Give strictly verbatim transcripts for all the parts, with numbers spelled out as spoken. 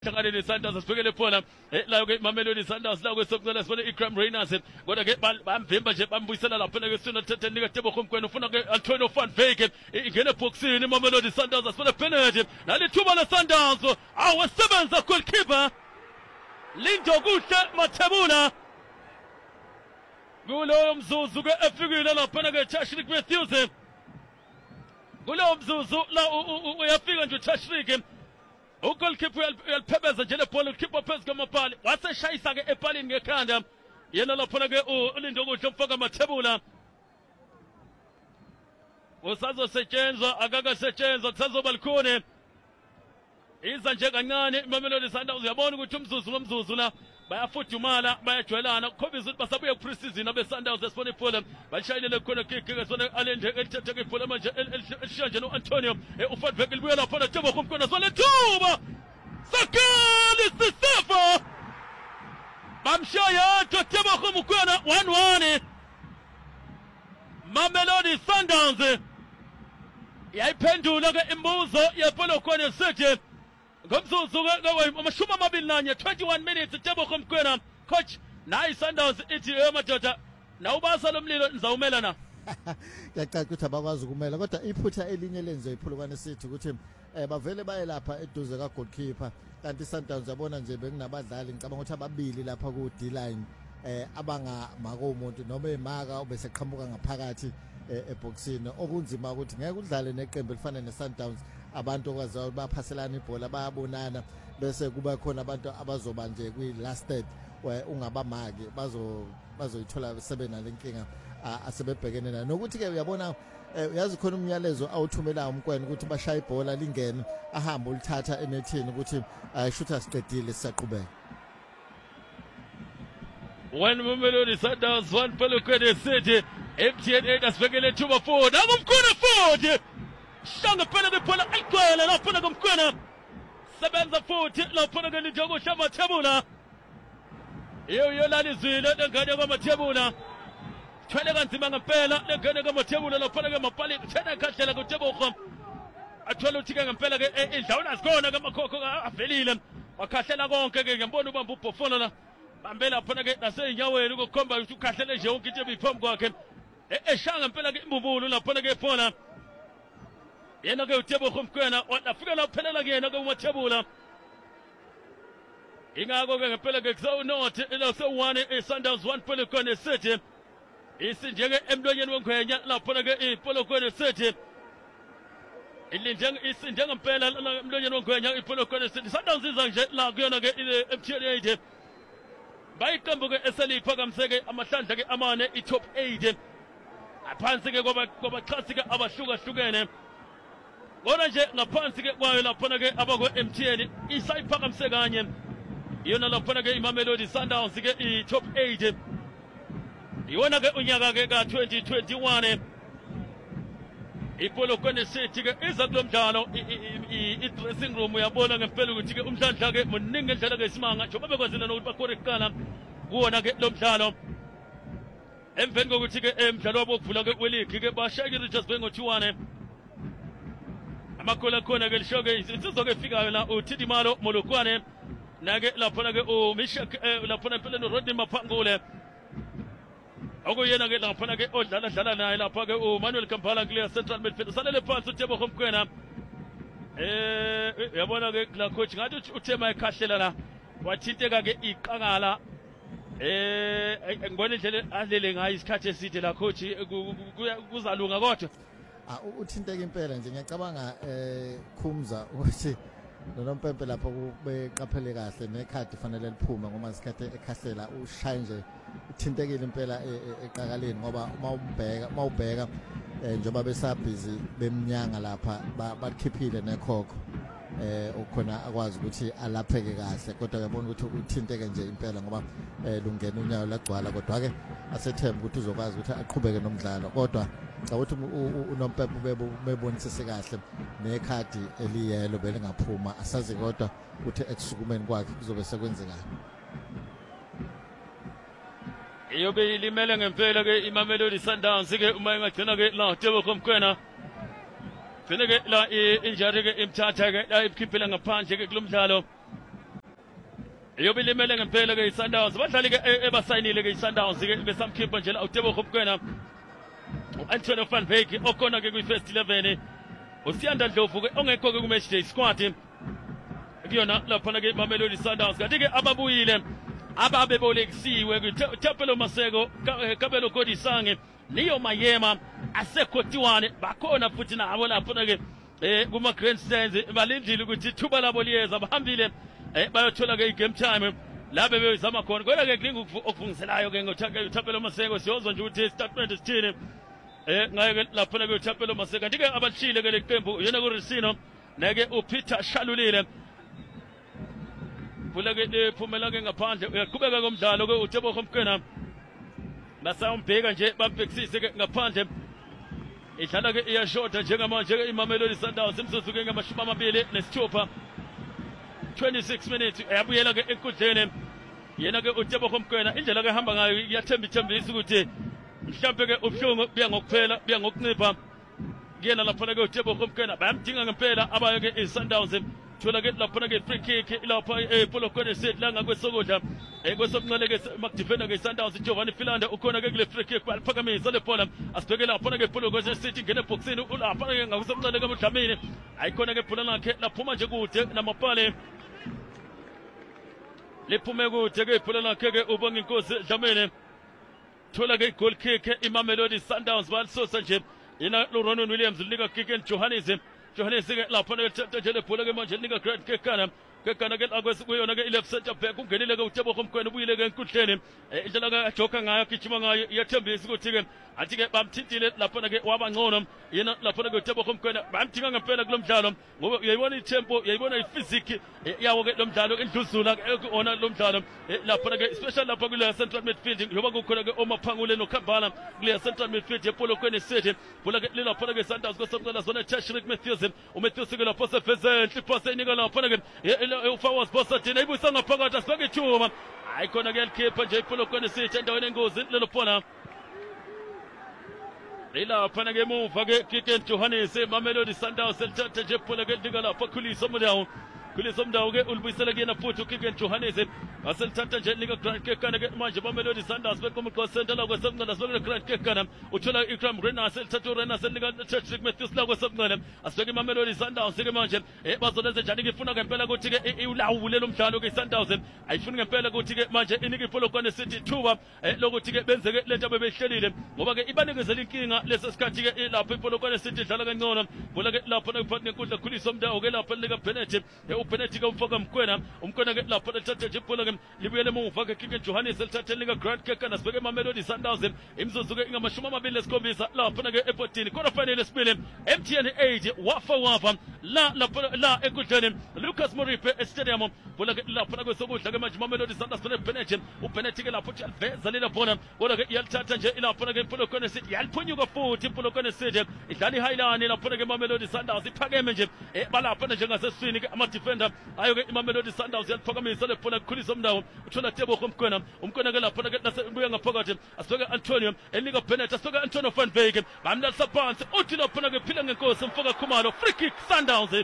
Hlangane Sundowns asibhekele phona la ke Mamelodi Sundowns la kwesokuzela sibone iCram Rainers kodwa ke bamvimba nje bambuyisela lapha ke sina thatha nika Tebogo Mkwena ufuna ke Antonio van Wyk ingene boxini Mamelodi Sundowns asibone penalty nalithuba la Sundowns awasebenza goalkeeper Lindo kuhle Mathebula kulo mzuzu ke efikile lapha ke Tashrik Matthews kulo mzuzu la uyafika nje Tashrik ugoalkeeper yalphebeza nje lebhola ukhipha phezu kwamapali waseshayisa ke epalini ngekhanda yena lapha ke ulindo kuhle umfaka Mathebula usazosetshenzwa akakasetshenzwa kusazoba likhone iza nje kancane Mamelodi Sundowns uyabona ukuthi umzuzu nomzuzu la bayafudumala bayajwelana ukhombisa ukuthi basabuye ku-pre-season abe Sundowns esibona ibhola balishayelele khona kick esibona alende elithethe ke ibhola manje elishiya nje no-Antonio uvan Wyk libuye lapha na Tebogo Mkwena sibona ithuba sakali sisefa bamshaya Tebogo Mkwena one one Mamelodi Sundowns yayiphendula ke imbuzo yePolokwane City ngomzuzu amashumi amabili nanye twenty-one minutes Tebogo Mkwena coach nayi Sundowns ithi emadoda nawubasa lomlilo nizawumelana yacaca ukuthi abakwazi ukumela kodwa iphutha elinye lenziwe iPolokwane City ukuthi eh bavele baye lapha eduze ka goalkeeper kanti Sundowns yabona nje bekunabadlali ngicabanga ukuthi ababili lapha ku D line eh abanga mako umuntu noma emaka bese qhamuka ngaphakathi eboxini okunzima ukuthi ngeke udlale neqembu elifana neSundowns abantu okwaziyo baphaselana ibhola bayabonana bese kuba khona abantu abazoba nje kwi last third ungabamaki bazo bazoyithola sebena lenkinga asebebhekene nayo nokuthi ke uyabona uyazi khona umyalezo awuthumela uMkwena ukuthi bashaya ibhola lingene ahamba ulithatha enethini ukuthi ayishutha siqedile sisaqhubeka one Mamelodi Sundowns one Polokwane City M T N eight asibekele thuba forward akumkhona forward shanga phela lebhola ayigcwele lapha kumkhona sebenza futhi lapha ke Lindo kuhle Mathebula iyo yolala izwile lengane kwaMathebula thwele kanzima ngempela lengane kwaMathebula lapha ke mapali thena khahlela kuTebogo athola ukuthi ke ngempela ke idlawuna sikhona kamakhokho avelile wakhahlela konke ke ngiyambona ubamba ubhofona la bambela phana ke naseyinyaweni ukukhomba ukuthi ukhahlele nje wonke into ebiphambi kwakhe eshanga impela ke imbubulo lapha ke phona yena ke uTebogo Mkwena wafika la kuphelela kuyena ke uMathebula ingako ke ngempela ke kusawu not lo so one iSundowns one Polokwane City isinje ke emlonyeni wengwenya lapha ke iPolokwane City ilinde isinje ngempela emlonyeni wengwenya iPolokwane City Sundowns iza nje la kuyona ke M T N eight bayiqembu ke eseliphakamiseke amahlandla ke amane i-top eight aphansi ke kwabaxhasi ke abahluka hlukene kodwa nje ngaphansi ke kwayo lapha ke abakwe M T N isayiphakamise kanye iyona lapha ke iMamelodi Sundowns ke i-top eight iyona ke unyaka ke ka twenty twenty-one iPolokwane City ke iza kulomdlalo i-dressing room uyabona ngempela ukuthi ke umhlandla ke muningi endlela ke isimanga njengoba bekwazile nokuthi bakhore kuqala kuwona ke lo mdlalo emveni kokuthi ke emdlalo wabo wokuvula ke kweligi ke bashaya iRichards Bay ngo two one amakhola khona ke lisho ke insizwa ke fikayo la uThidimalo Molokwane nake lapha ke uMishak lapha phela noRodney Maphangule okuyena ke lapha ke odlala dlala naye lapha ke uManuel Kampala kule central midfield salele phansi uTebogo Mkwena eh yabona ke la coach ngathi uthema ekhahlela la wathinteka ke iqakala eh ngibona indlela adlele ngayo isikhathi eside la coach kuzalunga kodwa ah uthinteka impela nje ngiyacabanga eh Khumza ukuthi noNompempe lapho kubeqaphele kahle nekhadi fanele liphume ngoba isikhathi ekhahlela ushaya nje uthintekile impela eqakaleni ngoba mawubheka mawubheka njengoba besabhizi bemnyanga lapha bakhiphile nekhokho eh ukhona akwazi ukuthi alapheke kahle kodwa uyabona ukuthi uthinteke nje impela ngoba lungena unyawo lagcwala kodwa ke asethemba ukuthi uzokwazi ukuthi aqhubeke nomdlalo kodwa ukuthi uNompempe bebonisise kahle nekhadi eliyelo belingaphuma asazi kodwa ukuthi ekusukumeni kwakhe kuzobe sekwenzekani iyobe ilimele ngempela ke iMamelodi Sundowns ke uma ingagcina ke la Tebogo Mkwena gcina ke la injury ke imthatha ke la ikhiphela ngaphandle ke kulomdlalo yobilimele ngempela ke iSundowns badlali ke ebasayinile ke iSundowns ke besamkhipha nje la uTebogo Mkwena uAntonio van Wyk okona ke kwi-first eleven uSiyanda Ndlovu ke ongekho ke ku-match day squad kuyona lapha ke Mamelodi Sundowns kanti ke ababuyile ababebolekisiwe kuThapelo Maseko Kabelo Kodisange Niyo Mayema asekhotiwane bakhona futhi nabo lapha ke eh kuma grandstands balindile ukuthi ithuba labo liyeza bahambile eh bayothola ke igame time labe bezama khona kodwa ke kulinga okuvungiselayo ke ngoThapelo Maseko siyozwa nje ukuthi statement sithini eh ngaye ke lapha ke uThapelo Maseko kanti ke abashile ke leqembu yena ku Risino nake uPeter Shalulile phula ke lephumela ke ngaphandle uyaqhubeka komdlalo ke uTebogo Mkwena basawumbheka nje bambhekisise ke ngaphandle idlala ke iyashota njengamanje ke iMamelodi Sundowns imzuzu ke ngamashumi amabili nesithupha twenty-six minutes yabuyela ke enkundleni yena ke uTebogo Mkwena indlela ke hamba ngayo iyathemba ithembisa ukuthi mhlawumbe ke ubuhlungu buya ngokuphela buya ngokuncipha kuyena lapha ke uTebogo Mkwena bayamdinga ngempela abayo ke iSundowns thola ke lapha ke free kick lapha ePolokwane City la ngakwesokudla ekwesobunqele ke makudefenda ke iSundowns Giovanni Philanda ukhona ke kule free kick baliphakamisa le bola asibheke lapha ke ePolokwane City ngene boxini ulapha ke ngakwesobunqele ke uDlamini ayikhona ke ibhola lakhe laphuma nje kude namapale liphume kude ke ibhola lakhe ke ubonga inkosi Dlamini thola ke goal kick iMamelodi Sundowns balisosa nje yena Ronon Williams linika kick in Johannes Johannes ke lapha ke thethe le bhola ke manje linika Grant Kekana Kekana ke akwesiyona ke left center back ungenile ke uTebogo Mkwena ubuyile ke enkundleni indlela ke ajoka ngayo gijima ngayo iyathembisa ukuthi ke athi ke bamthintile lapha ke wabangcono yena lapha ke uTebogo Mkwena bamthinga ngempela kulomdlalo ngoba uyayibona itempo uyayibona iphysiki yawo ke lomdlalo endluzula ke ona lomdlalo lapha ke especially lapha kule central midfield ngoba kukhona ke oMaphangule noKhabana kule central midfield ePolokwane City bola ke lapha ke Sundowns kosomcela zona Tashrik Matthews uMatthews ke lapha sefeze ihlipha senika lapha ke uFawas Bosathina ibuyisa ngaphakathi asibeke ithuba ayikhona ke yalikhipha nje iPolokwane City endaweni engozi lelo bola ilapha ke emuva ke Kiken Johannes Mamelodi Sundowns selithatha nje ibhola ke lika lapha Khuliso Mdawu Khuliso Mdawu ke ulibuyisela kuyena futhi uKiken Johannes aselithatha nje lika Grant Kekana ke manje Mamelodi Sundowns bekomqo center la kwesomncela sibeke Grant Kekana uthola iKram Renas selithatha uRenas lika Tashrik Matthews la kwesomncela asibeke iMamelodi Sundowns ke manje bazolenza njani ke ifuna ngempela ukuthi ke ulawule lo mdlalo ke iSundowns ayifuni ngempela ukuthi ke manje inike iPolokwane City thuba lokuthi ke benze ke lento abebehlelile ngoba ke ibanikezela inkinga lesi sikhathi ke lapha iPolokwane City idlala kangcono bola ke lapha ngaphansi nenkundla Khuliso Mdawu ke lapha lika Bennett uBennett ke umfaka Mkwena Umkwena ke lapha lethatha nje ibhola ke libuyele emuva ke Kiken Johannes lithatha lika Grant Kekana sibeke iMamelodi Sundowns imzuzu ke ingamashumi amabili nesikhombisa lapha ke ePortini quarter final lesibili M T N eight wafa wafa la lapha la enkundleni Lucas Moripe Stadium bola ke lapha kwesokudla ke manje Mamelodi Sundowns uBennett uBennett ke lapha aliveza lela bona bola ke yalithatha nje lapha ke iPolokwane City yaliphunyuka futhi iPolokwane City idlala iHighline lapha ke Mamelodi Sundowns iphakeme nje balapha nje ngaseswini ke ama defender ayo ke iMamelodi Sundowns yaliphakamisa le bola Khuliso Mdawu uthola Tebogo Mkwena Umkwena ke lapha ke nasebuya ngaphakathi asibeke Antonio enika Bennett asibeke Antonio van Wyk bamlalisa phansi uthi lapha ke phila ngenkosi umfaka Khumalo free kick Sundowns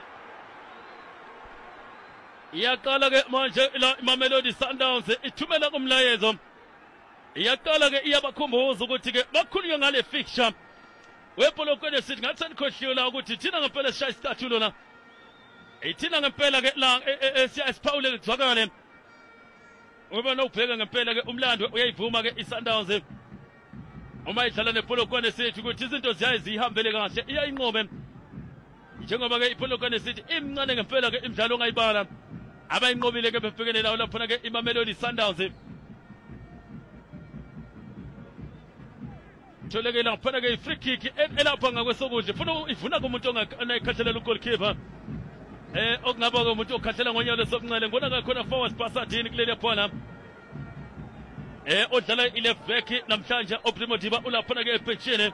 iyaqala ke manje la iMamelodi Sundowns ithumela kumlayezo iyaqala ke iyabakhumbuza ukuthi ke bakhulunywe ngale fixture wePolokwane City ngathi senikhohliwe la ukuthi thina ngempela sishaya isithathu lona ithina ngempela ke la siyasiphawule kuzwakale ngoba nokubheka ngempela ke umlando uyayivuma ke iSundowns uma idlala nePolokwane City ukuthi izinto ziyaye zihambele kahle iyayinqobe njengoba ke iPolokwane City imncane ngempela ke imidlalo ongayibala abayinqobile ke bebhekene lawo lapha ke iMamelodi Sundowns tholeke lapha ke free kick elapha ngakwesokudla funa ivuna kumuntu ongakhathalela ugoalkeeper eh okungaba komuntu okhathela ngonyalo lesobunqele ngona kakhona Fawas Bosathini kuleli phona eh odlala ileft back namhlanje oPrimo Diba ulapha ke ebenchini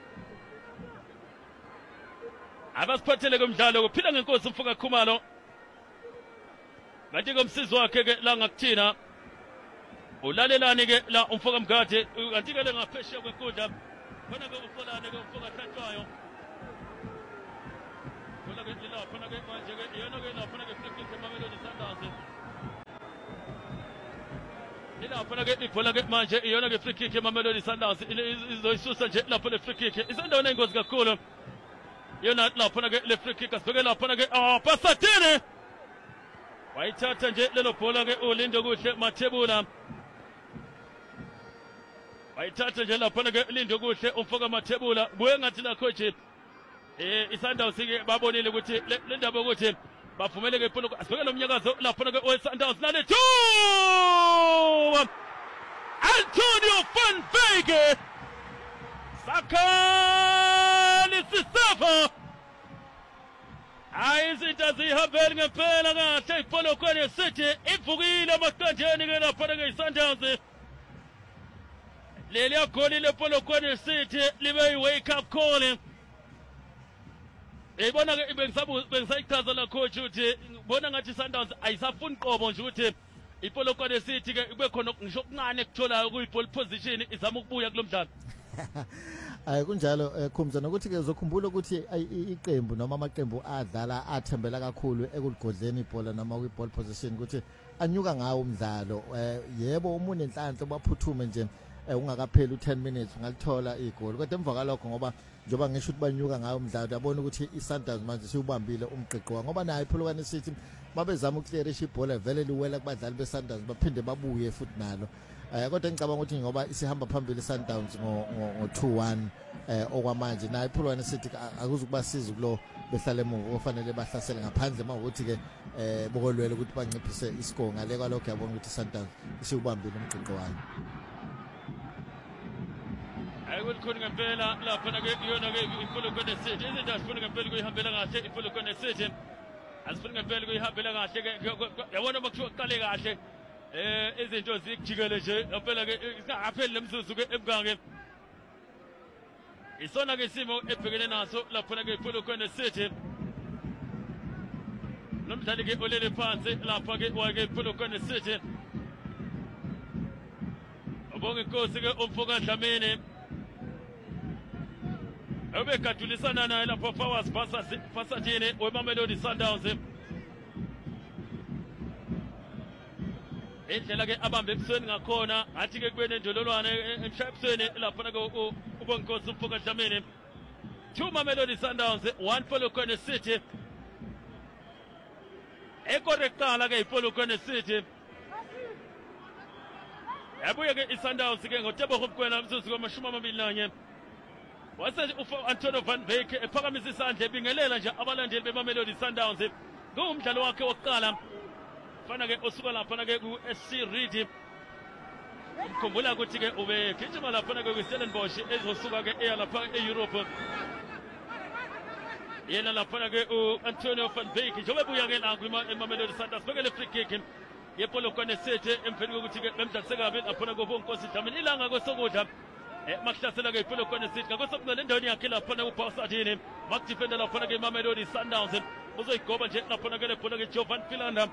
abasiphathele komdlalo kuphila ngenkosi umfaka Khumalo kanti komsizi wakhe ke la ngakuthina ulalelani ke la umfaka Mgade kanti ke le ngaphesheya kwenkundla khona ke usolane ke umfaka Thathwayo bola ke lapha ke manje ke yena ke lapha ke free kick eMamelodi Sundowns lapha ke ibhola ke manje iyona ke free kick eMamelodi Sundowns izoyisusa nje lapha le free kick isendaweni engozi kakhulu yona lapha ke le free kick asibeke lapha ke ah Pasatini wayithatha nje lelo bhola ke uLindo Kuhle Mathebula wayithatha nje lapha ke Lindo Kuhle umfoka Mathebula buye ngathi la coach eh iSundowns ke babonile ukuthi le ndaba ukuthi bavumele ke ibhola asibeke lo mnyakazo lapha ke oSundowns nale two Antonio van Veege Sakani Sisefo ayizinto zihambele ngempela kahle iPolokwane City ivukile amaqanjeni ke lapha ke iSundowns leli agoli lePolokwane City libe yi-wake up call eyibona ke bengisayichaza la coach ukuthi ngibona ngathi iSundowns ayisafuni qobo nje ukuthi iPolokwane City ke kube khona ngisho okuncane ekutholayo kuyi-ball position izama ukubuya kulomdlalo Ayi kunjalo Khumza nokuthi ke uzokhumbula ukuthi iqembu noma amaqembu adlala athembela kakhulu ekuligodleni ibhola noma kwi-ball position ukuthi anyuka ngawo umdlalo yebo umuntu enhlanhla baphuthume nje ungakapheli u-ten minutes ungalithola igoli kodwa emva kalokho ngoba njoba ngisho ukuthi banyuka ngayo umdlalo yabona ukuthi iSundowns manje siubambile umqiqo ngoba nayo iPolokwane City babezama ukuclearisha ibhola vele liwela kubadlali beSundowns baphinde babuye futhi nalo kodwa ngicabanga ukuthi ngoba isihamba phambili iSundowns ngo two one okwamanje nayo iPolokwane City akuzukubasiza kulo behlale emuva ofanele bahlasele ngaphandle mawukuthi ke bokolwele ukuthi banciphise iscore ngale kwalokho yabona ukuthi iSundowns isiubambile umqiqo wayo ayikukhona ngempela lapha ke iyona ke iPolokwane City izinto azifuna ngempela kuyihambela kahle iPolokwane City azifuna ngempela kuyihambela kahle ke yabona bakuthiwa qale kahle eh izinto zikujikele nje ngempela ke singapheli lemzuzu ke emgange isona ke isimo ebhekene naso lapha ke iPolokwane City nomdlali ke olele phansi lapha ke wake iPolokwane City abonge inkosi ke umfoka Dlamini ebekadulisana naye lapha Fawaz Pasatini weMamelodi Sundowns indlela ke abambe ebusweni ngakhona athi ke kubene ndololwane emshayibusweni lapha ke ubonkosi umfoka Dlamini two Mamelodi Sundowns one Polokwane City ekorekala ke iPolokwane City yabuye ke iSundowns ke ngotebogo mkwena umzuzu kwamashumi amabili nanye wase Antonio van Veege ephakamisa isandla ebingelela nje abalandeli beMamelodi Sundowns ngumdlalo wakhe wokuqala fana ke osuka lapha ke ku-S C Reed ukukhumbula ukuthi ke ube gijima lapha ke ku-Stellenbosch ezosuka ke eya lapha e-Europe yena lapha ke u-Antonio van Veege njengoba ebuya ke la eMamelodi Sundowns bekele free kick yePolokwane City emveni kokuthi ke bemdlalise kabi lapha kubonkosi Dlamini ilanga kwesokudla makuhlasela ke iPolokwane City ngakosokucela endaweni yakhe lapha kuPasatini makudefenda lapha ke iMamelodi Sundowns uzoyigoba nje lapha ke lebhola ke Jovan Philander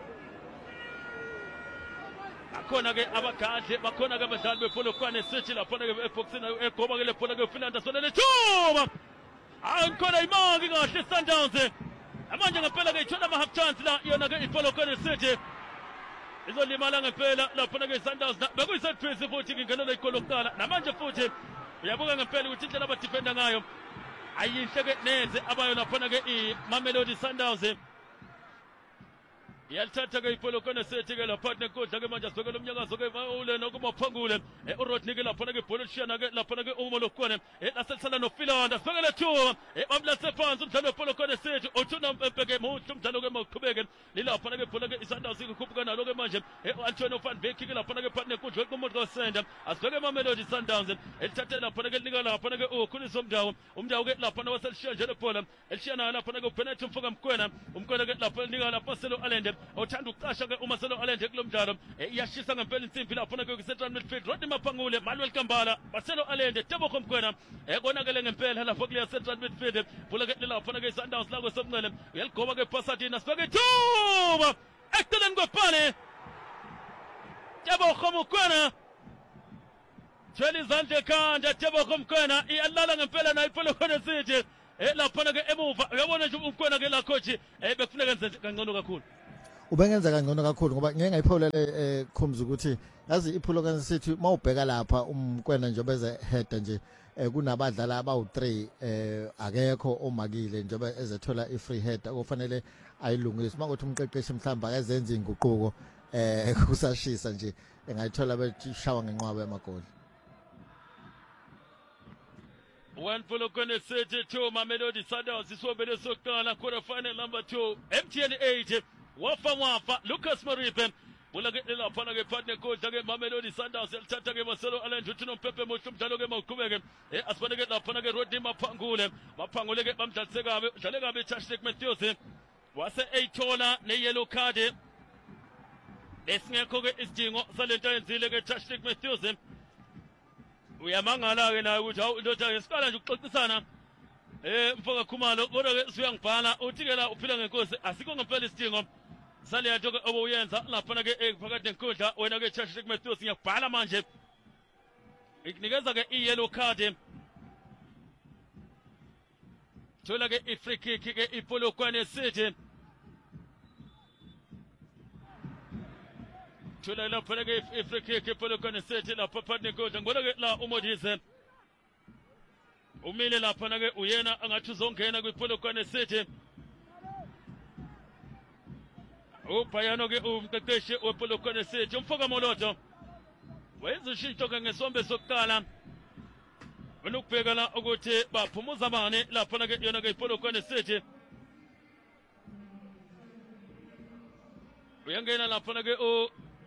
akhona ke abagadle bakhona ke abadlali bePolokwane City lapha ke eboxini egoba ke lebhola ke Philander sona lethuba ayikhona imaki kahle Sundowns amanje ngempela ke ithola ama half chance la yona ke iPolokwane City izolimala ngempela lapha ke iSundowns bekuyisetphisi futhi ingenelo igoli lokuqala namanje futhi uyabuka ngempela ukuthi indlela abadefenda ngayo ayinhle ke neze abayo lapha ke iMamelodi Sundowns yalithatha ke iPolokwane City ke lapha nekudla ke manje asibekela umnyakazo ke ule nokumaphangule uRodney ke lapha ke ibhola lishiyana ke lapha ke uMolokwane laselisala noPhilanda sibekele two ebambula sephansi umdlalo wePolokwane City uthuna mpeke muhle umdlalo ke mawuqhubeke lilapha ke ibhola ke iSundowns ikhuphuka nalo ke manje uAntonio van Veege ke lapha ke partner kudla kumuntu Center asibeke eMamelodi Sundowns elithathe lapha ke linika lapha ke uKhuliso umdawo umdawo ke lapha waselishiya nje lebhola elishiyana lapha ke uBennett umfoka Mkwena umkwena ke lapha linika lapha Selo Allende othanda ukuqasha ke uma Selo Allende kulomdlalo iyashisa ngempela insimbi lapha ke ku-central midfield Rodney Maphangule Manuel Kambala Baselo Allende Tebogo Mkwena ekonakele ngempela lapha kuleya central midfield bula ke lapha ke iSundowns la kwesomncele uyaligoba ke Pasatini asibeke thuba eceleni kwepane Tebogo Mkwena thwele izandla ekhanda Tebogo Mkwena iyalala ngempela nayo iPolokwane City lapha ke emuva uyabona nje umkwena ke la coach bekufuneka enze kangcono kakhulu ubengenza kangcono kakhulu ngoba ngeke ngayiphawulele khumza ukuthi yazi iPhulokwane City mawubheka lapha umkwena njengoba eze header nje kunabadlali abawu three eh akekho omakile njengoba ezethola i-free header okufanele ayilungise makuthi umqeqeshi mhlamba akazenza inguquko eh kusashisa nje engayithola beshawa ngenqwaba yamagoli. One Polokwane City, two Mamelodi Sundowns, isobele sokuqala quarter final number two, M T N eight, wafa wafa Lucas Maripe ulake lapha ke partner coach ke Mamelodi Sundowns elithatha ke Marcelo Alenjo uthi noMpepe Moshi umdlalo ke mawuqhubeke eh asibane ke lapha ke Rodney Maphangule Maphangule ke bamdlalise kabe udlale kabe Tashlek Matthews wase eyithola ne yellow card esingekho ke isidingo salento yenzile ke Tashlek Matthews uyamangala ke naye ukuthi hawu into yakhe siqala nje ukuxoxisana eh mfoka Khumalo kodwa ke siyangibhala uthi ke la uphila ngenkosi asikho ngempela isidingo sale yathi ke obuyenza lapha ke phakathi nenkundla wena ke Tashlek Matthews ngiyabhala manje ikunikeza ke i-yellow card thola ke i-free kick ke iPolokwane City thola lapha ke i-free kick iPolokwane City lapha phakathi nenkundla ngoba ke la uModise umile lapha ke uyena angathi uzongena kwiPolokwane City uBhayano ke umqeqeshi wePolokwane City umfoka Moloto wenza ishintsho ke ngesombe sokuqala unukubheka la ukuthi baphumuza bani lapha ke yona ke iPolokwane City uyangena lapha ke u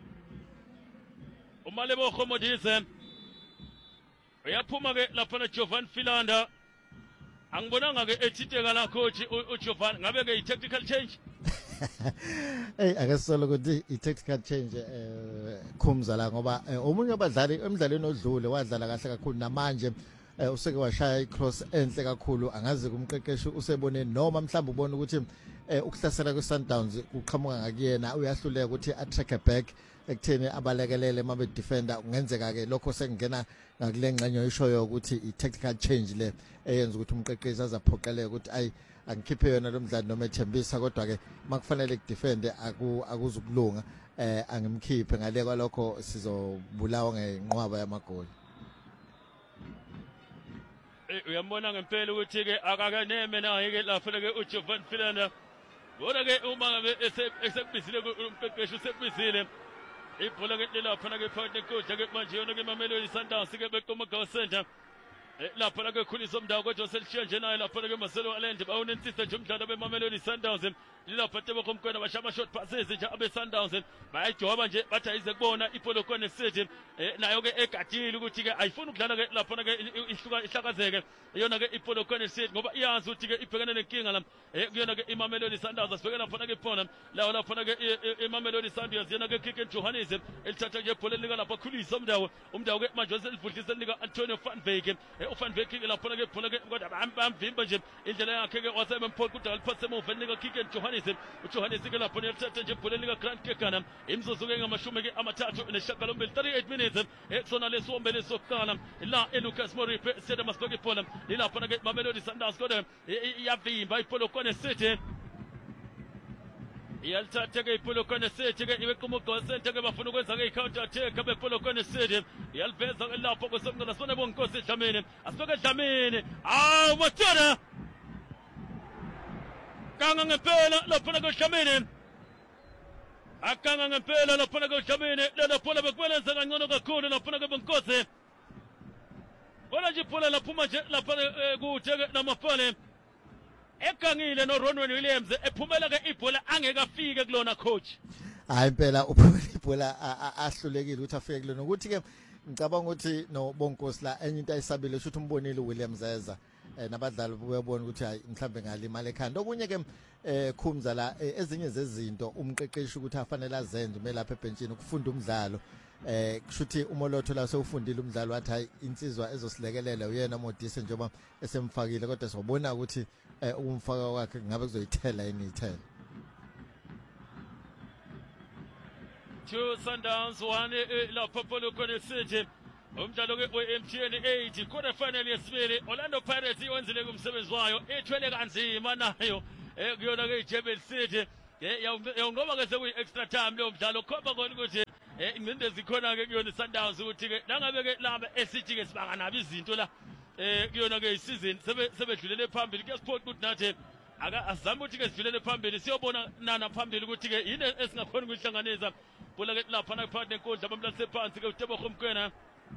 uMalebo Khomodise uyaphuma ke lapha na Jovan Filanda angibonanga ke ethiteka la coach uJovan ngabe ke i-tactical change hey akasolo ukuthi i-tactical change eh Khumza la ngoba omunye abadlali emidlalweni odlule wadlala kahle kakhulu namanje useke washaya i-cross enhle kakhulu angazi kumqeqeshi usebone noma mhlawumbe ubona ukuthi ukuhlasela kweSundowns uqhamuka ngakuyena uyahluleka ukuthi a-track back ekutheni abalekelele mabe defender kungenzeka ke lokho sekungena ngakule ngxenye oyishoyo ukuthi i-tactical change le eyenza ukuthi umqeqeshi azaphoqeleka ukuthi ayi angikhiphe yona lo mdlalo noma ethembisa kodwa ke makufanele kudefende akuzukulunga eh angimkhiphe ngale kwalokho sizobulawa ngenqwaba yamagoli. Uyambona ngempela ukuthi ke akakaneme naye ke lapha ke uJovan Filanda bona ke uma ngabe esebizile umqeqeshi usebizile ibhola ke lapha ke phakathi nenkundla ke manje yona ke Mamelodi Sundowns ke beqoma goal center lapha ke Khuliso Mdawo kodwa selishiya nje naye lapha ke Marcelo Alende bawunensisa nje umdlalo beMamelodi Sundowns lapha Teboko Mkwena bashama shot passes nje abe Sundowns bayajoba nje bathi ayize kubona iPolokwane City nayo ke egadile ukuthi ke ayifuni ukudlala ke lapha ke ihluka ihlakazeke yona ke iPolokwane City ngoba iyazi ukuthi ke ibhekene nenkinga la kuyona ke iMamelodi Sundowns asibheke lapha ke phona lawo lapha ke iMamelodi Sundowns yona ke Kick Johannes elithatha nje ibhola lika lapha Khuliso Mdawo umdawo ke manje selivudlisa lika Antonio van Wyk uFan Wyk lapha ke phona ke kodwa bamvimba nje indlela yakhe ke wasebemphoqa ukuthi aliphase emuva nika Kick Johannes uJohannes ke lapha elithatha nje ibhola lika Grant Kekana imzuzu ke ngamashumi ke amathathu nesishiyagalombili thirty-eight minutes eksona lesombele sokuqala la eLucas Moripe Stadium asibheke ibhola lapha ke Mamelodi Sundowns kodwa iyavimba iPolokwane City iyalithatha ke iPolokwane City ke ibeqoma goal center ke bafuna ukwenza ke i-counter attack bePolokwane City iyaliveza ke lapho kwesemncela sona bonkosi Dlamini asibeke Dlamini awu Matana kanga ngempela lapha ke Dlamini akanga ngempela lapha ke Dlamini lelo phola bekwenza kangcono kakhulu lapha ke bonkosi bona nje phola laphuma nje lapha kutheke namafale ekangile no Ronwen Williams ephumela ke ibhola angeke afike kulona coach hayi impela uphumela ibhola ahlulekile ukuthi afike kulona ukuthi ke ngicabanga ukuthi no bonkosi la enye into ayisabile ukuthi umbonile uWilliams eza nabadlali buyabona ukuthi hayi mhlambe ngalimala ekhanda okunye ke Khumza la ezinye zezinto umqeqeshi ukuthi afanele azenze uma lapha ebenchini ukufunda umdlalo eh kushuthi uMolotho la sewufundile umdlalo wathi hayi insizwa ezosilekelela uyena Modise njengoba esemfakile kodwa sobona ukuthi umfaka wakhe ngabe kuzoyithela yini ithela two Sundowns one la Polokwane City umdlalo ke we-M T N eight quarter final yesibili Orlando Pirates iwenzile kumsebenzi wayo ethwele kanzima nayo kuyona ke iJebel City yawunqoba ke sekuyi extra time lo mdlalo khomba khona ukuthi eh ingcindezi khona ke kuyona Sundowns ukuthi ke nangabe ke laba esithi ke sibanga nabi izinto la eh kuyona ke isizini sebe sebedlulele phambili kuyasiphotha ukuthi nathi aka azame ukuthi ke sidlulele phambili siyobona nana phambili ukuthi ke yini esingakhona ukuyihlanganisa bola ke lapha na partner enkundla bamlalise phansi ke uTebogo Mkwena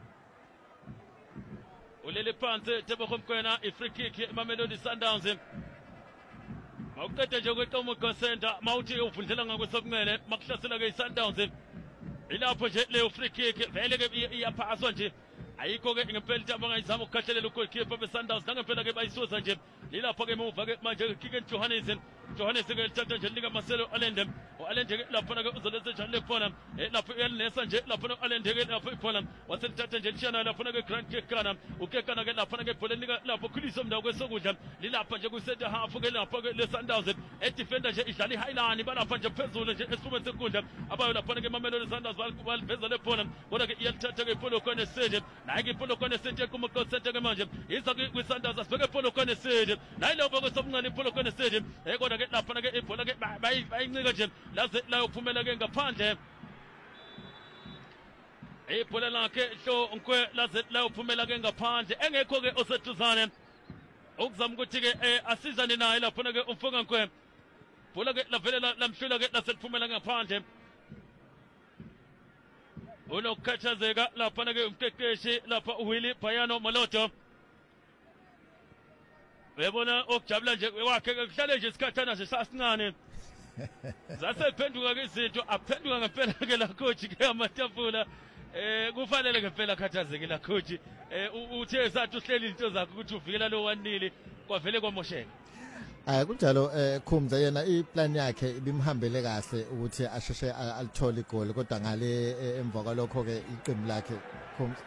ulele phansi Tebogo Mkwena i-free kick eMamelodi Sundowns mawuqede nje kweqomo center mawuthi uvundlela ngakwesokunene makuhlasela ke iSundowns ilapho nje leyo free kick vele ke iyaphaswa nje ayikho ke ngempela into abangayizama ukukhahlelela ugoalkeeper beSundowns nangempela ke bayisusa nje ilapho ke emuva ke manje Kigen Johannes Johannes ke lithatha nje lika Marcelo Allende uAllende ke lapho ke uzoletha njalo lephola lapho uyalinesa nje lapho uAllende ke lapho iphola waselithatha nje lishana lapho ke Grant Kekana ukekana ke lapho ke ibhola lika lapho Khuliso mndawo kwesokudla lilapha nje ku center half ke lapho ke leSundowns edefender nje idlala iHighline balapha nje phezulu nje esifubeni senkundla abayo lapho ke Mamelodi Sundowns baliveza lephola kodwa ke iyalithatha ke iphola kone stage naye ke iphola kone stage kuma center ke manje iza ke kwiSundowns asibeke iphola kone stage naye lapho ke sokuncane iphola kone stage kodwa ke lapha ke ibhola ke bayincika nje laze layophumela ke ngaphandle ibhola lakhe hlo nkwe laze layophumela ke ngaphandle engekho ke oseduzane ukuzama ukuthi ke asizane naye lapho ke umfoka nkwe ibhola ke lavele lamhlula ke laseliphumela ngaphandle unokhathazeka lapha ke umqeqeshi lapha uWilly Bayano Moloto uyabona okujabula nje wakhe kuhlale nje isikhathana nje sasincane zasephenduka ke izinto aphenduka ngempela ke la coach ke amatafula eh kufanele ngempela khathazeke la coach eh uthe sathi uhleli into zakhe ukuthi uvikela lo wanili kwavele kwamosheka hayi kunjalo eh Khumza yena iplan yakhe ibimhambele kahle ukuthi asheshe alithole igoli kodwa ngale emva kwalokho ke iqembu lakhe Khumza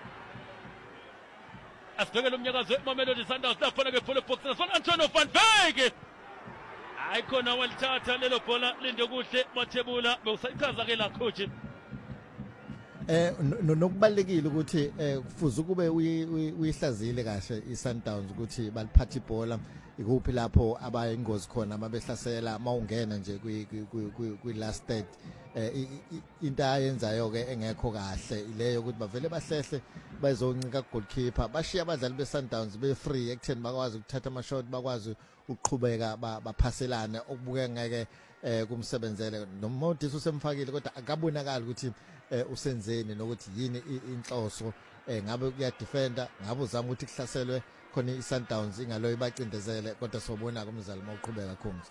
asibhekele umnyakazo eMamelodi Sundowns lapha ke pole box nasona Antonio van Wyk ayikhona walithatha lelo bhola linde kuhle Mathebula bewusayichaza ke la coach eh nokubalekile ukuthi eh kufuze kube uyihlazile kahle iSundowns ukuthi baliphatha ibhola ikuphi lapho abayingozi khona mabehlasela mawungena nje kwi last third eh into ayenzayo ke engekho kahle ileyo ukuthi bavele bahlehle bazoncika goalkeeper bashiya abadlali beSundowns be free ekutheni bakwazi ukuthatha ama shot bakwazi ukuqhubeka baphaselana okubuke ngeke kumsebenzele noModis usemfakile kodwa akabonakala ukuthi usenzeni nokuthi yini inhloso ngabe kuya defender ngabe uzama ukuthi kuhlaselwe khona iSundowns ingalo ibacindezele kodwa sobona kumzali mawuqhubeka Khumza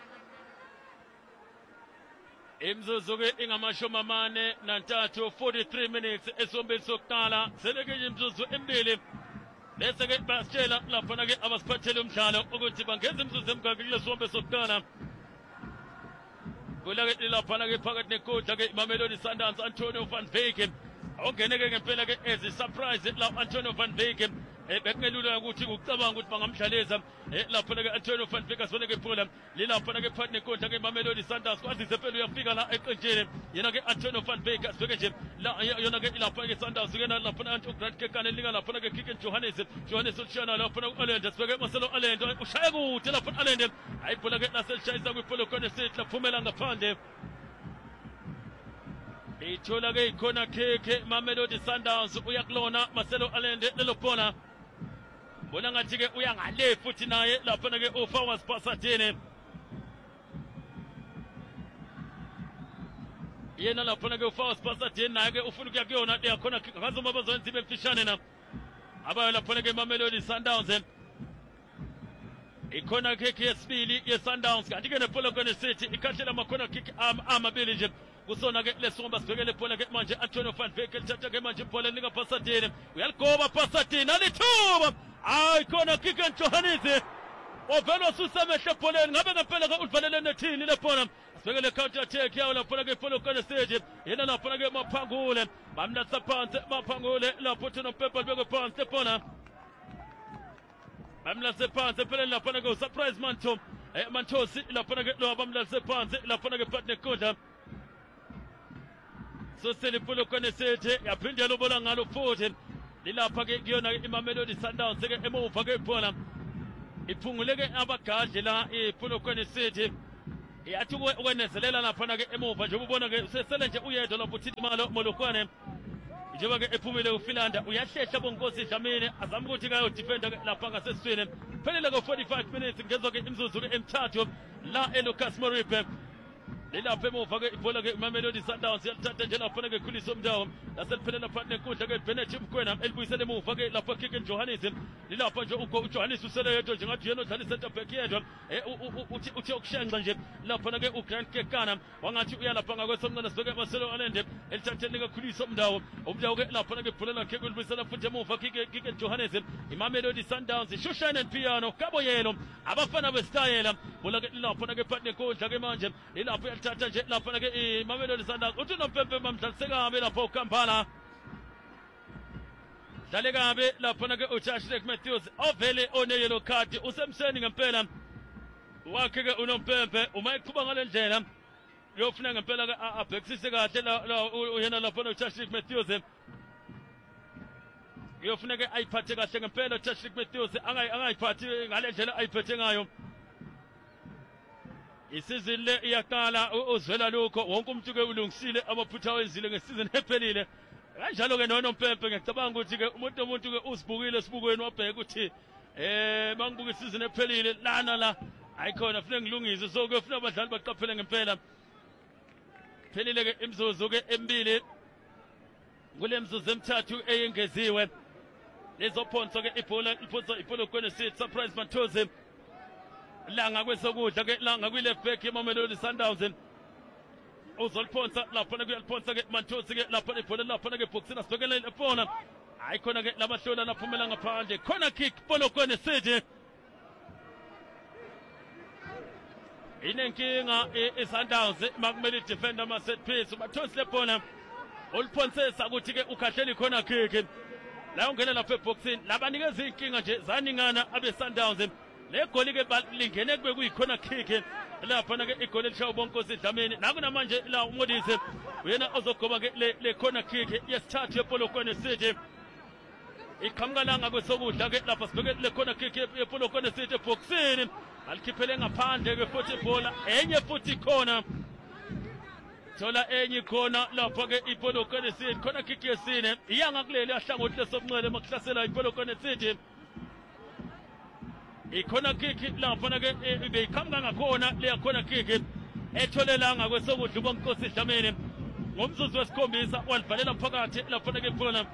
imzuzu ke ingamashumi amane nantathu forty-three minutes esombeni sokuqala seleke imzuzu emibili bese ke basitshela lapha ke abasiphathele umdlalo ukuthi bangenza imzuzu emgaka kulesombe sokuqala kulake lapha ke phakathi nenkundla ke Mamelodi Sundowns Antonio van Wyk ongeneke ngempela ke ezi surprise la Antonio van Wyk bekungelula ukuthi ukucabanga ukuthi bangamdlaleza lapha ke Antonio van Wyk asibone ke phola lilapha ke phakathi nenkundla ke Mamelodi Sundowns kwazise phela uyafika la eqenjini yena ke Antonio van Wyk asibeke nje la yona ke lapha ke Sundowns kena lapha Anto Grant Kekana linga lapha ke Kigen Johannes Johannes ushana lapha uAllende asibeke Marcelo Allende ushaya kude lapha uAllende ayibhola ke laselishayisa kwiphola kone sithi laphumela ngaphandle ithola ke ikhona kick Mamelodi Sundowns uyakulona Marcelo Allende lelo bona bona ngathi ke uya ngale futhi naye lapha ke uFawaz Pasatene yena lapha ke uFawaz Pasatene naye ke ufuna ukuya kuyona yakhona kick ngazoma bazwenza ibe mfishane na abayo lapha ke Mamelodi Sundowns ikhona kick yesibili yeSundowns kanti ke nephola kone City ikhathela amakhona kick amabili nje kusona ke lesomba sibhekele ibhola ke manje Antonio van Wyk lithatha ke manje ibhola lika Pasatene uyaligoba Pasatene alithuba hayi khona Kigen Johannes ovelo susemehle ibholeni ngabe ngempela ke ulivalele nethini lebhola sibhekele counter attack yawo lapha ke ibhola kone stage yena lapha ke Maphangule bamlatsa phansi Maphangule lapho thina Pepa libeke phansi lebhola bamlatsa phansi phela lapha ke surprise Manto eh Mantosi lapha ke lo bamlatsa phansi lapha ke partner kodwa so seliphulo kone sethe yaphinde lobola ngalo futhi lilapha ke kuyona iMamelodi Sundowns ke emuva ke ibhola iphunguleke abagadli la iphulo kone sethe yathi ukwenezelela laphana ke emuva nje ubona ke sesele nje uyedwa lapho uthini malo Molokwane njengoba ke ephumile uFilanda uyahlehla bonkosi Dlamini azama ukuthi kayo defender lapha ngasesiswini phelele ko forty-five minutes ngezwe ke imzuzu ke emithathu la eLucas Moripe lelapha emuva ke ibhola ke Mamelodi Sundowns yalithatha nje lapha ke Khuliso Mndawo laseliphelela phansi enkundla ke Benethi Mkwena elibuyisele emuva ke lapha Kick Johannesburg lilapha nje ugo uJohannes usele yedwa njengathi yena udlala center back yedwa uthi uthi ukushenxa nje lapha ke uGrant Kekana wangathi uyalapha ngakwesomncane sibeke Marcelo Alende elithathele ke Khuliso Mndawo umndawo ke lapha ke ibhola ke ulibuyisela futhi emuva Kick Kick Johannesburg iMamelodi Sundowns Shushine and Piano Kaboyelo abafana besitayela bola ke lapha ke phansi enkundla ke manje ilapha thatha nje lapha ke iMamelodi Sundowns uthi noMpempe bamdlalise kabe lapho uKampala dlale kabe lapha ke uJashirek Matthews ovele one yellow card usemseni ngempela wakhe ke unoMpempe uma eqhuba ngale ndlela uyofuna ngempela ke abhekisise kahle la uyena lapha uJashirek Matthews uyofuna ke ayiphathe kahle ngempela uJashirek Matthews angayiphathi ngale ndlela ayiphethe ngayo isizini le iyaqala uzwela lokho wonke umuntu ke ulungisile amaphutha wenzile ngesizini ephelile kanjalo ke noNoMpempe ngicabanga ukuthi ke umuntu umuntu ke usibukile sibukweni wabheka ukuthi eh mangibuka isizini ephelile lana la ayikhona kufanele ngilungise so ke kufanele abadlali baqaphele ngempela phelile ke imzuzu ke emibili kule mzuzu emithathu eyengeziwe lezophonsa ke ibhola iphonsa ibhola kwenye seat surprise Manthozi langa kwesokudla ke langa kwi left back yeMamelodi Sundowns uzoliphonsa lapha ke uyaliphonsa ke Manthozi ke lapha ibhola lapha ke boxina sibekele lepona ayikhona ke labahlola laphumela ngaphandle corner kick Polokwane City inenkinga eSundowns makumele defender ama set piece Manthozi lepona uliphonsesa ukuthi ke ukhahlela corner kick la ungena lapha eboxini labanikeza inkinga nje zaningana abe Sundowns le goli ke lingene kube kuyikhona kick lapha ke igoli elishayo bonkosi Dlamini nakunamanje la uModise uyena ozogoba ke le corner kick yesithathu yePolokwane City iqhamuka langa kwesokudla ke lapha sibeke le corner kick yePolokwane City boxini alikhiphele ngaphandle ke futhi ibhola enye futhi khona thola enye khona lapha ke iPolokwane City corner kick yesine iyanga kuleli ahlangothi lesobunqele makuhlasela iPolokwane City ikhona kick lapha ke beyiqhamuka ngakhona le khona kick etholelanga kwesokudla bonkosi Dlamini ngomzuzu wesikhombisa walivalela phakathi lapha ke khona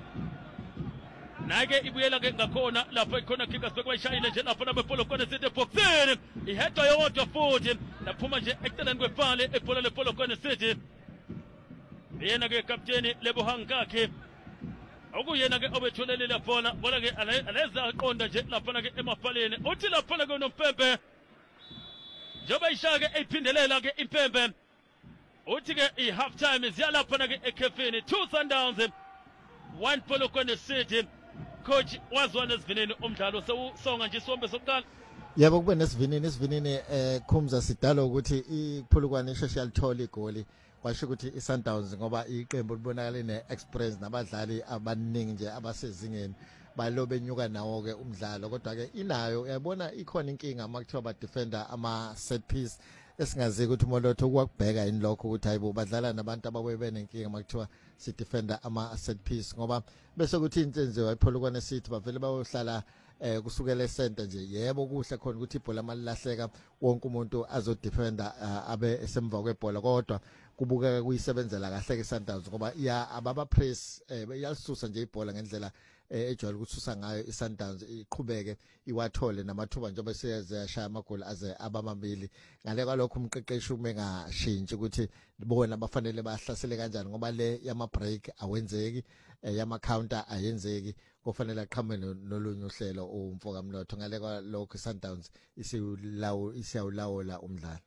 nake ibuyela ke ngakhona lapha ikhona kick asibekwa ishayile nje lapha bePolokwane City boxini ihedwa yodwa futhi laphuma nje eceleni kwepale ebhola lePolokwane City yena ke kapteni Lebohangakhe okuyena ke obetholele lapha bona ke aleza aqonda nje lapha ke emapaleni uthi lapha ke uNoMpempe njoba ishaka eyiphindelela ke impempe uthi ke i half time iziyalapha ke ekhefini two Sundowns one Polokwane City coach wazwana esivinini umdlalo sewusonga nje isombe sokuqala yebo kube nesivinini isivinini eh Khumza sidala ukuthi iPolokwane isheshe yalithola igoli kwasho ukuthi iSundowns ngoba iqembu libonakala ne experience nabadlali abaningi nje abasezingeni balobe nyuka nawo ke umdlalo kodwa ke inayo uyabona ikhona inkinga makuthiwa ba defender ama set piece esingazi ukuthi uMolotho ukubheka yini lokho ukuthi hayibo badlala nabantu ababuye benenkinga makuthiwa si defender ama set piece ngoba bese kuthi insenziwa iPolokwane City bavele bayohlala eh kusukela center nje yebo kuhle khona ukuthi ibhola malilahleka wonke umuntu azodefenda abe esemva kwebhola kodwa kubukeka kuyisebenzela kahle ke Sundowns ngoba iya ababa press iyasusa nje ibhola ngendlela ejwayele ukususa ngayo iSundowns iqhubeke iwathole namathuba njengoba seyashaya amagoli aze abamabili ngale kwalokho umqeqeshi uma engashintshi ukuthi bona bafanele bahlasele kanjani ngoba le yama break awenzeki yama counter ayenzeki kufanele aqhamuke nolunye uhlelo umfoka Mlotho ngale kwalokho iSundowns isilawo isiyawulawula umdlalo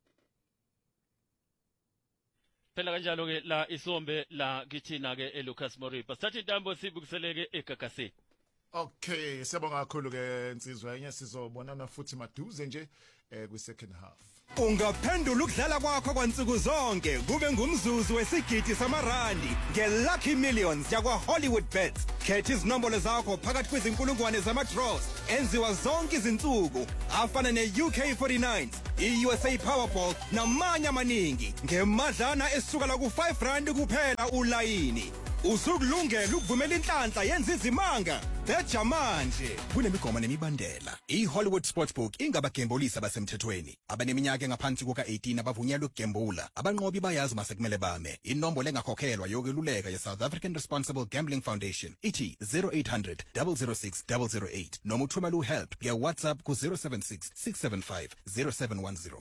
phela kanjalo ke la isombe la kithina ke eLucas Moripe sathi intambo sibukuseleke eGagasini okay siyabonga kakhulu ke insizwa yenye sizobonana futhi maduze nje eh kwi second half Ungaphendula ukudlala kwakho kwansuku zonke kube ngumzuzu wesigidi samarandi ngeLucky Millions yakwa Hollywood Bets. Khetha izinombolo zakho phakathi kwezinkulungwane zama-draws enziwa zonke izinsuku afana ne-U K forty-nine, i-U S A Powerball namanye amaningi ngemadlana esukela ku-five rand kuphela ulayini. Usukulungela ukuvumela inhlanhla yenza izimanga beja manje kunemigomo nemibandela. I-Hollywood Sportsbook ingabagembulisi abasemthethweni abaneminyaka engaphansi kuka-eighteen abavunyelwe ukugembula. Abanqobi bayazi masekumele bame. Inombolo engakhokhelwa yokweluleka ye-South African Responsible Gambling Foundation ithi zero eight hundred, zero zero six, zero zero eight noma uthumela uhelp nge-WhatsApp ku zero seven six, six seven five, zero seven one zero.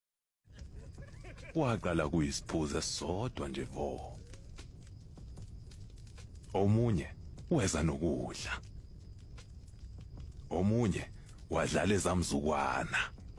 Waqala kuyisiphuzo sodwa nje vo. Omunye weza nokudla. Omunye wadlala ezamzukwana.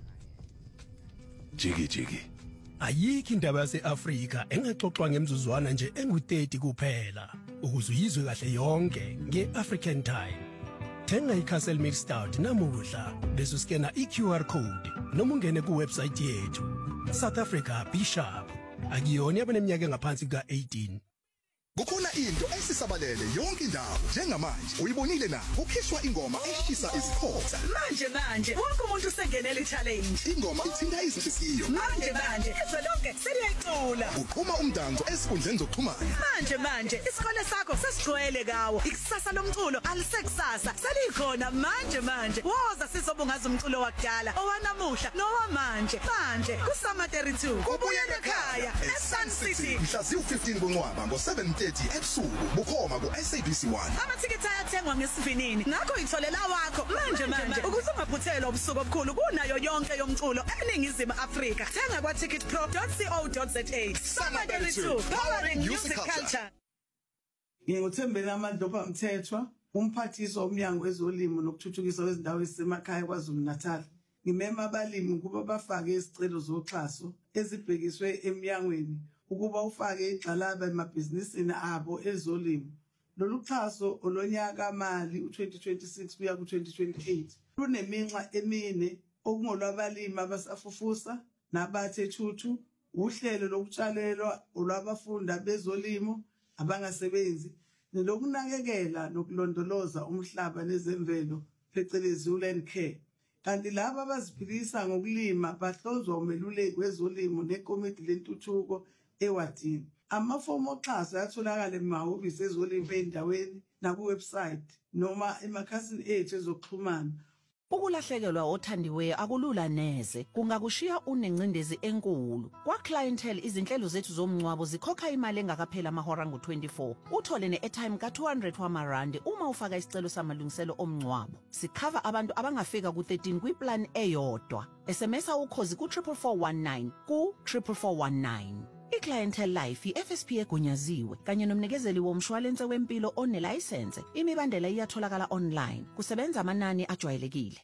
Jiki jiki. Ayikho indaba yaseAfrika engaxoxwa ngemzuzwana nje engu thirty kuphela. Ukuze uyizwe kahle yonke ngeAfrican Time. Thenga iCastle Milk Stout namuhla bese uskena i-Q R code noma ungene ku website yethu. South Africa Bishop. Akuyona abaneminyaka engaphansi kuka eighteen. Kukhona into esisabalele yonke indawo njengamanje uyibonile na kukhishwa ingoma eshisa izikhotha manje manje wonke umuntu usengenele i-challenge ingoma ithinta izinhliziyo manje manje izwe lonke seliyacula uqhuma umdanso esikhundleni zokuxhumana manje manje isikole sakho sesigcwele kawo ikusasa lomculo alisekusasa selikhona manje manje woza sizobungaza umculo wakudala owanamuhla nowamanje manje kusama thirty-two kubuyele ekhaya eSun City mhla ziwu-fifteen kuNcwaba ngo-seven thirty ebusuku bukhoma ku-S A B C one amathikiti ayathengwa ngesivinini ngakho itholela wakho manje manje ukuze ungaphuthelwa ubusuku obukhulu kunayo yonke yomculo eningizimu Afrika thenga kwa ticket pro dot co dot za Summer thirty-two powering music culture. Nginguthembele Amandlovu Mthethwa umphathiswa womnyango wezolimo nokuthuthukiswa kwezindawo ezisemakhaya kwaZulu Natal. Ngimema abalimi ukuba bafake izicelo zoxhaso ezibhekiswe emnyangweni ukuba ufake igxalaba emabhizinisini abo ezolimo. Lolu xhaso olonyaka mali u-twenty twenty-six kuya ku-twenty twenty-eight luneminxa emine okungolwabalimi abasafufusa nabathe thuthu, uhlelo lokutshalelwa olwabafunda bezolimo abangasebenzi nelokunakekela nokulondoloza umhlaba nezemvelo phecelezi land care. Kanti laba abaziphilisa ngokulima bahlonzwa umeluleki wezolimo nekomiti lentuthuko ewadini. Amafomu oxhaso ayatholakala emahhovisi ezolimo endaweni nakuwebsite noma emakhasini ethu ezokuxhumana. Ukulahlekelwa othandiweyo akulula neze kungakushiya unencindezi enkulu. Kwa clientele izinhlelo zethu zomncwabo zikhokha imali engakaphela amahora ngu twenty-four. Uthole ne-airtime ka two hundred wamarandi uma ufaka isicelo samalungiselo omncwabo. Sikhava abantu abangafika ku thirteen kwiplan eyodwa. S M S ukhozi ku triple four one nine ku triple four one nine. I-Clientele Life i-F S P egunyaziwe kanye nomnikezeli womshwalense wempilo onelicense. Imibandela iyatholakala online. Kusebenza amanani ajwayelekile.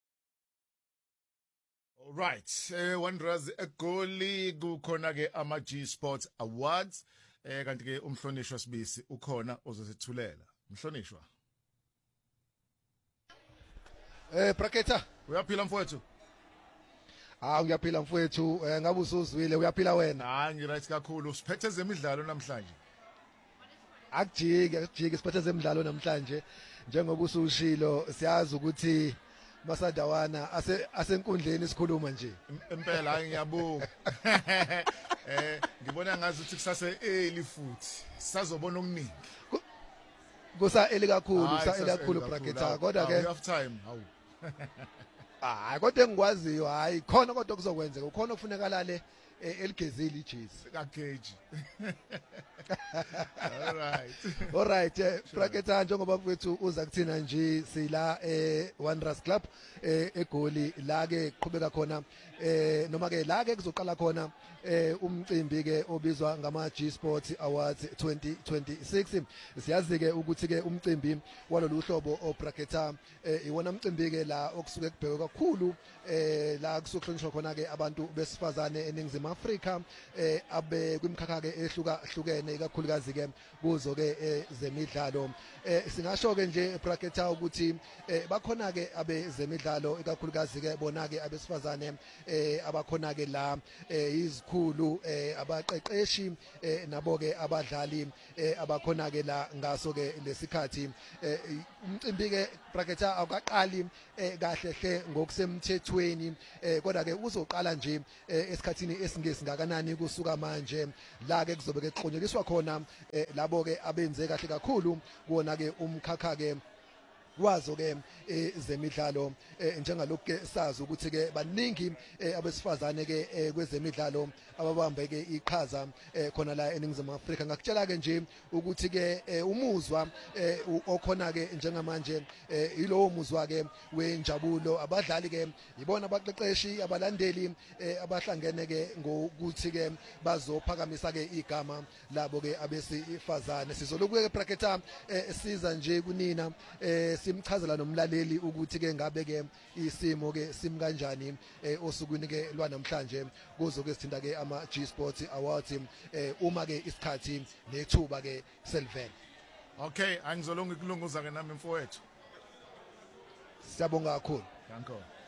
All right, eh Wanderers eGoli kukhona ke ama G Sports Awards eh kanti ke umhlonishwa Sibisi ukhona ozosithulela. Mhlonishwa. Eh Braketa, uyaphila mfowethu? Ah uyaphila mfowethu, eh ngabe usuzwile uyaphila wena? Hayi ngiright kakhulu, siphethe zemidlalo namhlanje. Akujike, akujike siphethe zemidlalo namhlanje njengoba usushilo siyazi ukuthi Masadawana ase asenkundleni sikhuluma nje. Impela hayi ngiyabonga. Eh ngibona ngazi ukuthi kusase early futhi. Sizobona okuningi. Kusa eli kakhulu, kusa eli kakhulu Braketa kodwa ke we have time, hawu. Ah kodwa engikwaziyo hayi khona kodwa kuzokwenzeka ukhona okufuneka lale eligezeli ijezi kageji. All right. All right, Braketa njengoba mfethu uza kuthina nje sila eh Wanderers Club eh eGoli la ke qhubeka khona eh noma ke la ke kuzoqala khona eh umcimbi ke obizwa ngama G Sports Awards twenty twenty-six. Siyazi ke ukuthi ke umcimbi walolu hlobo oBraketa eh iwona umcimbi ke la okusuke kubhekwe kakhulu eh la kusohlonishwa khona ke abantu besifazane eningizimu Afrika eh abe kwimkhakha ke ehluka hlukene ikakhulukazi ke kuzo ke ke zemidlalo eh singasho ke nje bracketa ukuthi bakhona ke abezemidlalo ikakhulukazi ke bona ke abesifazane eh abakhona ke la izikhulu eh abaqeqeshi nabo ke abadlali abakhona ke la ngaso ke lesikhathi umcimbi ke bracketa akaqali kahle hle ngokusemthethweni kodwa ke uzoqala nje esikhathini esingesi ngakanani kusuka manje la ke kuzobe ke xonyeliswa khona labo ke abenze kahle kakhulu kuona ke umkhakha ke wazo ke ezemidlalo njengalokho ke sazi ukuthi ke baningi abesifazane ke kwezemidlalo ababambe ke iqhaza khona la eNingizimu Afrika ngakutshela ke nje ukuthi ke umuzwa okhona ke njengamanje yilowo muzwa ke wenjabulo abadlali ke yibona abaqeqeshi abalandeli abahlangene ke ngokuthi ke bazophakamisa ke igama labo ke abesifazane sizolokuye ke bracketa siza nje kunina simchazela nomlaleli ukuthi ke ngabe ke isimo ke sim kanjani osukwini ke lwanamhlanje kuzo ke sithinta ke ama G Sports Awards uma ke isikhathi nethuba ke selivela. Okay, angizolunga ikulunguza ke nami mfowethu. Siyabonga kakhulu. Danko.